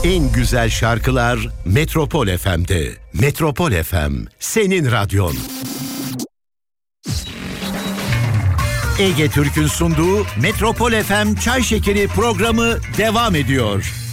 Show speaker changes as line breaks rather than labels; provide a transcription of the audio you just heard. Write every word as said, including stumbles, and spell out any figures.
En güzel şarkılar Metropol F M'de. Metropol F M, senin radyon. Ege Türk'ün sunduğu Metropol F M Çay Şekeri programı devam ediyor.